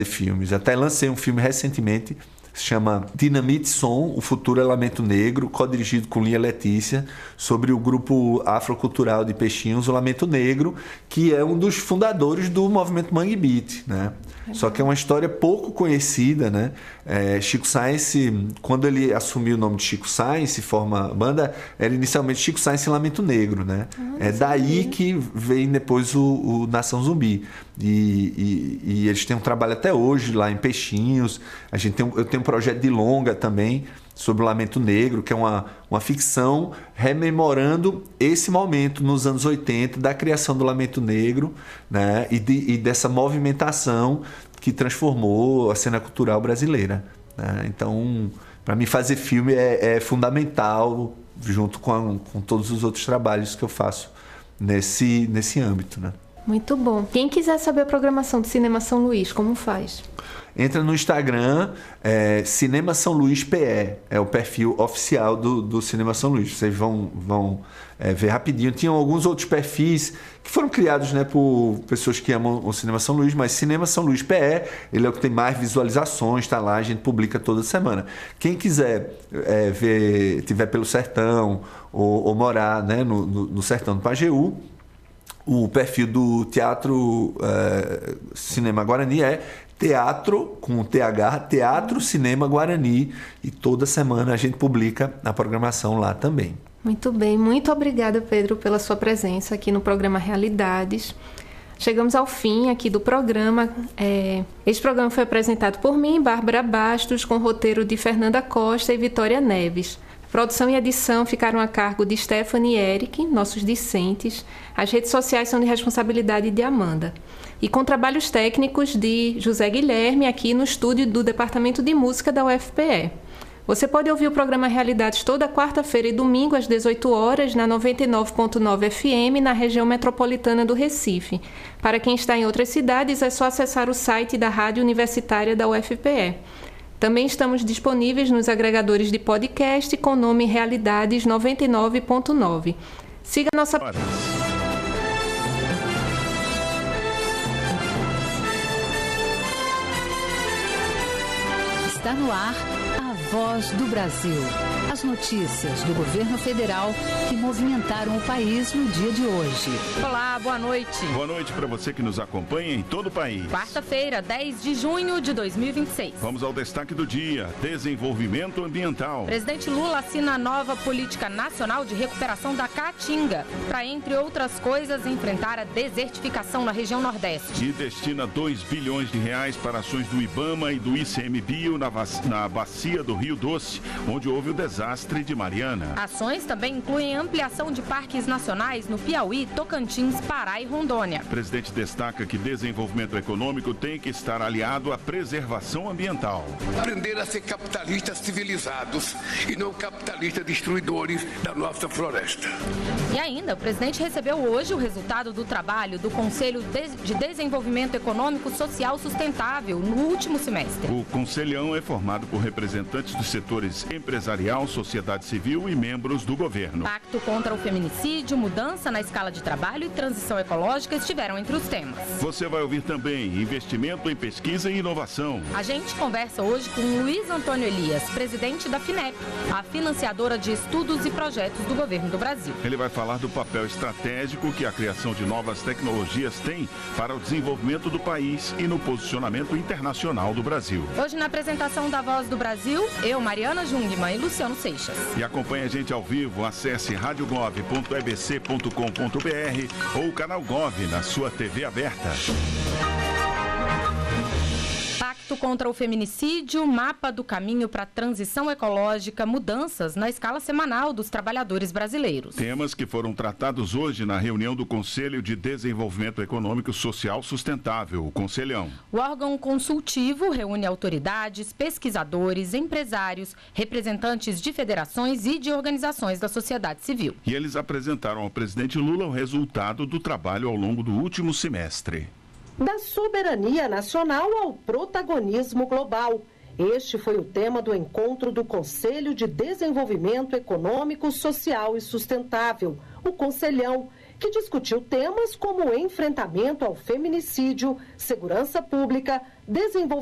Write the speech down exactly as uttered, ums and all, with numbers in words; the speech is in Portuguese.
filmes. Até lancei um filme recentemente, se chama Dinamite Som, O Futuro é Lamento Negro, co-dirigido com Lia Letícia, sobre o grupo afrocultural de Peixinhos, o Lamento Negro, que é um dos fundadores do movimento Mangue Beat, né? Só que é uma história pouco conhecida, né? É, Chico Science, quando ele assumiu o nome de Chico Science, forma a banda, era inicialmente Chico Science e Lamento Negro, né? Ah, é daí que vem depois o, o Nação Zumbi. E, e, e eles têm um trabalho até hoje lá em Peixinhos. A gente tem, eu tenho um projeto de longa também sobre o Lamento Negro, que é uma, uma ficção rememorando esse momento nos anos oitenta da criação do Lamento Negro, né? e, de, e dessa movimentação que transformou a cena cultural brasileira, né? Então, para mim, fazer filme é, é fundamental, junto com, a, com todos os outros trabalhos que eu faço nesse, nesse âmbito, né? Muito bom. Quem quiser saber a programação do Cinema São Luís, como faz? Entra no Instagram, é, Cinema São Luís P E, é o perfil oficial do, do Cinema São Luís. Vocês vão, vão é, ver rapidinho. Tinham alguns outros perfis que foram criados, né, por pessoas que amam o Cinema São Luís, mas Cinema São Luís P E, ele é o que tem mais visualizações, está lá, a gente publica toda semana. Quem quiser é, ver, tiver pelo Sertão ou, ou morar, né, no, no, no Sertão do Pajeú, o perfil do Teatro é, Cinema Guarani é Teatro, com T H, Teatro Cinema Guarani, e toda semana a gente publica a programação lá também. Muito bem, muito obrigada, Pedro, pela sua presença aqui no programa Realidades. Chegamos ao fim aqui do programa. É, este programa foi apresentado por mim, Bárbara Bastos, com roteiro de Fernanda Costa e Vitória Neves. Produção e edição ficaram a cargo de Stephanie e Eric, nossos discentes. As redes sociais são de responsabilidade de Amanda. E com trabalhos técnicos de José Guilherme, aqui no estúdio do Departamento de Música da U F P E. Você pode ouvir o programa Realidades toda quarta-feira e domingo às dezoito horas na noventa e nove ponto nove F M na região metropolitana do Recife. Para quem está em outras cidades, é só acessar o site da Rádio Universitária da U F P E. Também estamos disponíveis nos agregadores de podcast com o nome Realidades noventa e nove ponto nove. Siga nossa... Está no ar a Voz do Brasil. As notícias do governo federal que movimentaram o país no dia de hoje. Olá, boa noite. Boa noite para você que nos acompanha em todo o país. Quarta-feira, dez de junho de dois mil e vinte e seis. Vamos ao destaque do dia: desenvolvimento ambiental. Presidente Lula assina a nova política nacional de recuperação da Caatinga para, entre outras coisas, enfrentar a desertificação na região Nordeste. E destina dois bilhões de reais para ações do IBAMA e do I C M Bio na, na bacia do Rio Doce, onde houve o desastre de Mariana. Ações também incluem ampliação de parques nacionais no Piauí, Tocantins, Pará e Rondônia. O presidente destaca que desenvolvimento econômico tem que estar aliado à preservação ambiental. Aprender a ser capitalistas civilizados e não capitalistas destruidores da nossa floresta. E ainda, o presidente recebeu hoje o resultado do trabalho do Conselho de Desenvolvimento Econômico Social Sustentável no último semestre. O Conselhão é formado por representantes dos setores empresarial, sociedade civil e membros do governo. Pacto contra o feminicídio, mudança na escala de trabalho e transição ecológica estiveram entre os temas. Você vai ouvir também investimento em pesquisa e inovação. A gente conversa hoje com Luiz Antônio Elias, presidente da FINEP, a financiadora de estudos e projetos do governo do Brasil. Ele vai falar do papel estratégico que a criação de novas tecnologias tem para o desenvolvimento do país e no posicionamento internacional do Brasil. Hoje, na apresentação da Voz do Brasil, eu, Mariana Jungmann e Luciano Seixas. E acompanhe a gente ao vivo, acesse rádio gov ponto e b c ponto com ponto b r ou o canal Gov na sua T V aberta. Pacto contra o feminicídio, mapa do caminho para a transição ecológica, mudanças na escala semanal dos trabalhadores brasileiros. Temas que foram tratados hoje na reunião do Conselho de Desenvolvimento Econômico Social Sustentável, o Conselhão. O órgão consultivo reúne autoridades, pesquisadores, empresários, representantes de federações e de organizações da sociedade civil. E eles apresentaram ao presidente Lula o resultado do trabalho ao longo do último semestre. Da soberania nacional ao protagonismo global. Este foi o tema do encontro do Conselho de Desenvolvimento Econômico, Social e Sustentável, o Conselhão, que discutiu temas como o enfrentamento ao feminicídio, segurança pública, desenvolvimento